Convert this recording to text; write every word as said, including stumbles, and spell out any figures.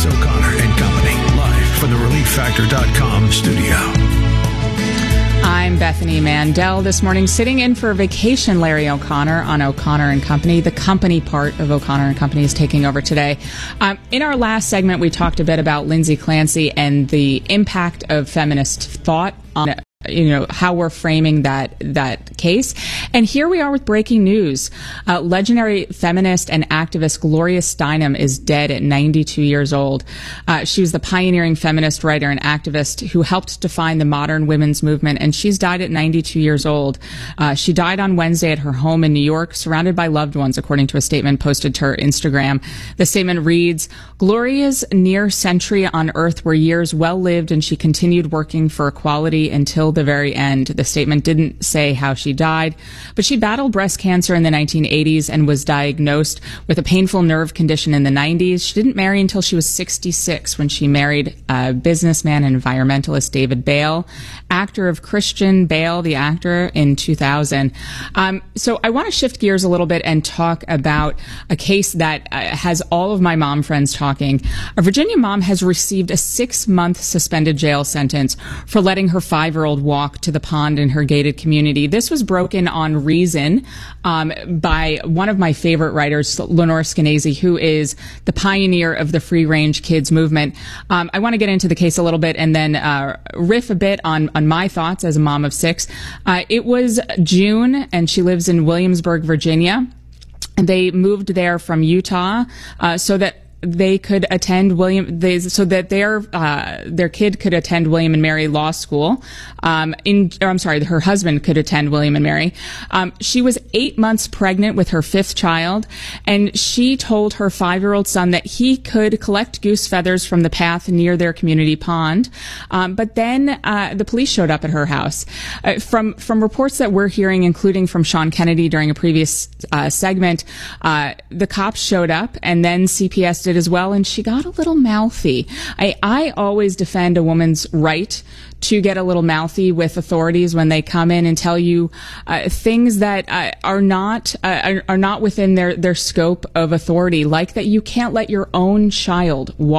It's O'Connor and Company, live from the relief factor dot com studio. I'm Bethany Mandel this morning, sitting in for vacation Larry O'Connor on O'Connor and Company. The company part of O'Connor and Company is taking over today. Um, in our last segment, we talked a bit about Lindsay Clancy and the impact of feminist thought on you know, how we're framing that that case. And here we are with breaking news. Uh, legendary feminist and activist Gloria Steinem is dead at ninety-two years old. Uh, she was the pioneering feminist writer and activist who helped define the modern women's movement, and she's died at ninety-two years old. Uh, she died on Wednesday at her home in New York, surrounded by loved ones, according to a statement posted to her Instagram. The statement reads, "Gloria's near century on Earth were years well lived, and she continued working for equality until the very end." The statement didn't say how she died, but she battled breast cancer in the nineteen eighties and was diagnosed with a painful nerve condition in the nineties. She didn't marry until she was sixty-six, when she married uh, businessman and environmentalist David Bale, actor of Christian Bale, the actor, in two thousand. Um, so I want to shift gears a little bit and talk about a case that uh, has all of my mom friends talking. A Virginia mom has received a six-month suspended jail sentence for letting her five-year-old walk to the pond in her gated community. This was broken on Reason um, by one of my favorite writers, Lenore Skenazy, who is the pioneer of the free-range kids movement. Um, I want to get into the case a little bit and then uh, riff a bit on, on my thoughts as a mom of six. Uh, it was June, and she lives in Williamsburg, Virginia. And they moved there from Utah uh, so that they could attend William, they, so that their uh, their kid could attend William and Mary Law School. Um, in, or I'm sorry, her husband could attend William and Mary. Um, she was eight months pregnant with her fifth child, and she told her five-year-old son that he could collect goose feathers from the path near their community pond. Um, but then uh, the police showed up at her house. Uh, from from reports that we're hearing, including from Sean Kennedy during a previous uh, segment, uh, the cops showed up, and then C P S did as well, and she got a little mouthy. I, I always defend a woman's right to get a little mouthy with authorities when they come in and tell you uh, things that uh, are not uh, are, are not within their, their scope of authority, like that you can't let your own child walk